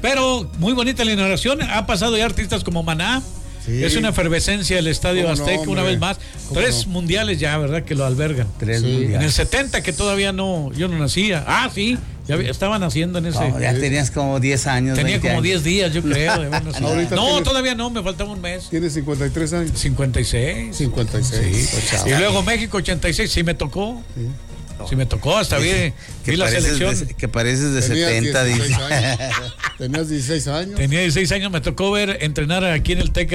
Pero muy bonita la inauguración. Ha pasado ya artistas como Maná. Sí. Es una efervescencia el Estadio Azteca, una vez más. 3 mundiales ya, ¿verdad? Que lo albergan. 3 mundiales. En el 70, que todavía yo no nacía. Ah, sí, ya estaba naciendo en ese. No, ya tenías como 10 años. Tenía como 10 días, yo creo. No, todavía no, me faltaba un mes. ¿Tienes 53 años? 56. 56. Sí. Y luego México 86, sí me tocó. Sí. Sí me tocó, hasta vi la selección. Que pareces de 70, dice. ¿Tenías 16 años? Tenía 16 años, me tocó ver entrenar aquí en el TEC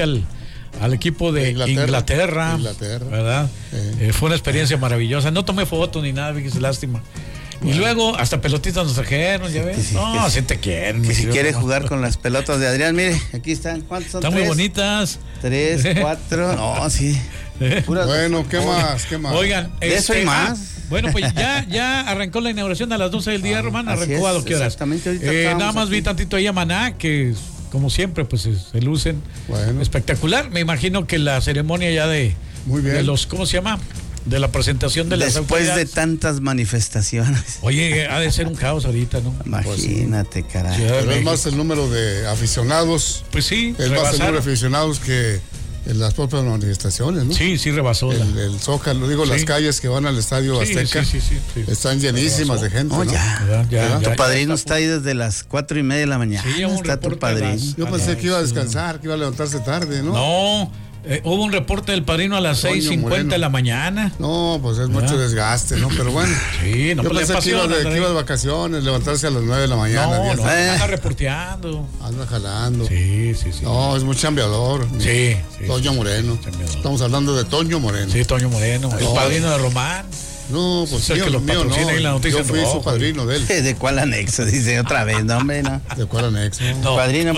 al equipo de Inglaterra. ¿Verdad? Fue una experiencia maravillosa. No tomé fotos ni nada, fíjese, lástima. Bueno. Y luego hasta pelotitas nos trajeron, ¿ya ves? Sí te quieren. Que si quiere jugar con las pelotas de Adrián, mire, aquí están. ¿Cuántas son? Están muy bonitas. 3, 4, no, sí. Bueno, ¿qué más? Oigan, eso y más. Bueno, pues ya arrancó la inauguración a las 12 del día, Román. Arrancó a lo que horas. Exactamente. Nada más vi tantito ahí a Maná, que como siempre, pues se lucen. Bueno. Espectacular. Me imagino que la ceremonia ya de los, ¿cómo se llama? De la presentación de las autoridades. Después de tantas manifestaciones. Oye, ha de ser un caos ahorita, ¿no? Imagínate, caray. Pero es más el número de aficionados. Pues sí. Es más el número de aficionados que en las propias manifestaciones, ¿no? Sí, rebasó. El Zócalo, las calles que van al Estadio Azteca están llenísimas de gente. ¿no? Ya. Tu padrino está ahí desde las 4:30 de la mañana. Sí, está tu padrino. Yo pensé que iba a descansar, que iba a levantarse tarde, ¿no? No. Hubo un reporte del padrino a las 6:50 de la mañana. No, pues es mucho desgaste, ¿no? Pero bueno. Sí, yo pensé que iba de vacaciones, levantarse a las 9 de la mañana. No, anda reporteando. Anda jalando. Sí. No, es muy chambeador. Sí. Toño Moreno. Estamos hablando de Toño Moreno. Sí, Toño Moreno. El padrino de Román. No, pues el que lo patrocina en la noticia. Yo fui su padrino de él. ¿De cuál anexo? Dice otra vez, no, hombre, no. ¿De cuál anexo? No. Padrino.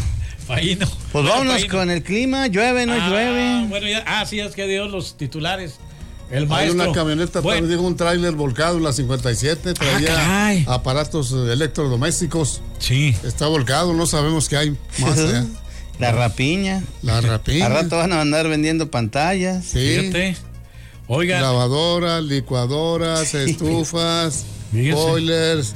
Paíno. Pues vámonos con el clima, llueve, no llueve. Bueno, sí, es que dio los titulares. El maestro. Hay una camioneta, digo, un tráiler volcado, la 57, traía aparatos electrodomésticos. Sí. Está volcado, no sabemos qué hay más allá. La rapiña. Al rato van a andar vendiendo pantallas. Sí. Fíjate. Oigan. Lavadoras, licuadoras, estufas, boilers.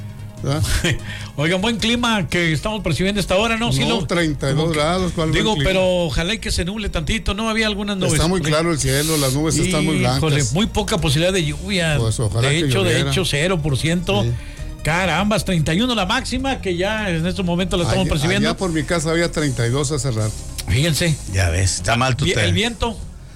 Oigan, buen clima que estamos percibiendo esta hora, ¿no? 32 grados. Digo, pero ojalá y que se nuble tantito, ¿no? Había algunas nubes. Está muy claro el cielo, las nubes están muy blancas. Muy poca posibilidad de lluvia. Pues ojalá de hecho, 0%. Sí. Carambas, 31 la máxima, que ya en estos momentos la estamos percibiendo. Allá por mi casa había 32 hace rato. Fíjense. Ya ves, está mal tu ¿El viento?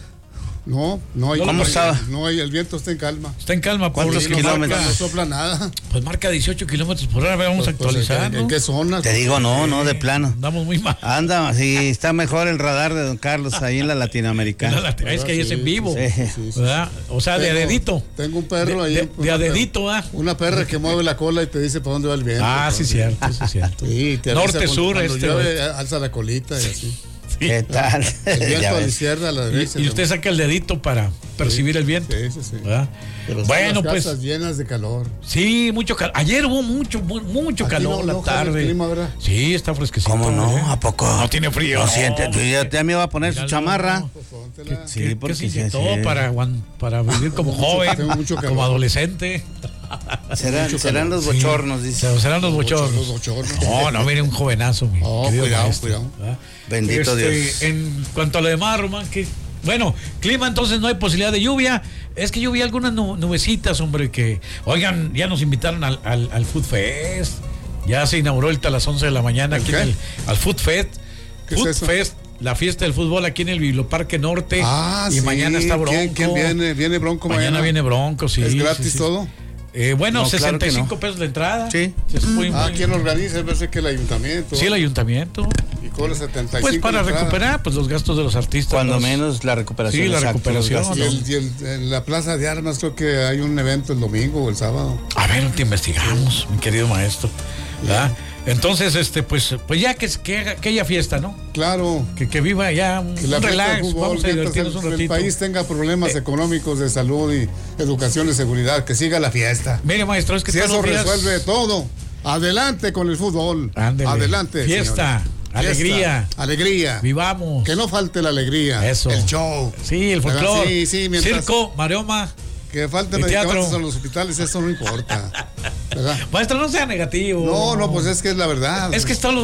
No hay. ¿Cómo estaba? No hay, el viento está en calma. Está en calma. ¿Cuántos kilómetros? No sopla nada. Pues marca 18 kilómetros por hora. Vamos actualizando. ¿En qué zona? Te digo, no, de plano. Andamos muy mal. Anda, sí, está mejor el radar de don Carlos ahí en la Latinoamericana. Es que ahí es en vivo. Sí. ¿Verdad? O sea, de a dedito. Tengo un perro ahí. De a dedito, ¿ah? Una perra que mueve la cola y te dice para dónde va el viento. Sí, cierto. Sí, te norte, sur, cuando llueve, alza la colita y así. ¿Qué tal? El viento a la izquierda, a la derecha. Y usted saca el dedito para percibir el viento. Sí. Bueno, pues. Casas llenas de calor. Sí, mucho calor. Ayer hubo mucho calor la tarde. El clima, ¿verdad? Sí, está fresquecito. ¿Cómo no? ¿A poco? No tiene frío. No siente. Ya me iba a poner su chamarra. Sí, porque se inyectó para vivir como joven, como adolescente. Serán los bochornos, dice. Serán los bochornos. No, mire, un jovenazo. Cuidado. Bendito Dios. En cuanto a lo demás, Román, que bueno, clima, entonces no hay posibilidad de lluvia. Es que yo vi algunas nubecitas, hombre, que, oigan, ya nos invitaron al Food Fest. Ya se inauguró a las 11 de la mañana aquí al Food Fest. Fest, la fiesta del fútbol aquí en el Biblioparque Norte. Y mañana está Bronco. ¿Quién viene? ¿Viene Bronco mañana? Viene Bronco, sí. ¿Es gratis todo? Bueno, no, 65 claro pesos de entrada. Sí. ¿Quién organiza? Parece que el ayuntamiento. Sí, el ayuntamiento. Y cobra 75. Pues para recuperar los gastos de los artistas. Cuando menos la recuperación. Sí, la recuperación. Y en la Plaza de Armas creo que hay un evento el domingo o el sábado. A ver, te investigamos, mi querido maestro. ¿Verdad? Entonces, pues ya que aquella fiesta, ¿no? Claro. Que viva ya un relax, fútbol, vamos a divertirnos un ratito. El país tenga problemas económicos de salud y educación y seguridad, que siga la fiesta. Mire, maestro, es que si eso resuelve todo, adelante con el fútbol. Ándele. Adelante. Fiesta. Señores. Alegría. Vivamos. Que no falte la alegría. Eso. El show. Sí, el folclore. Sí, circo, maroma. Que falten medicamentos en los hospitales, eso no importa. ¿Verdad? Maestro, no sea negativo. No, pues es que es la verdad. Es que están los